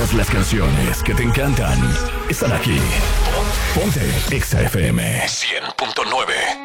Todas las canciones que te encantan están aquí. Ponte Exa FM 100.9.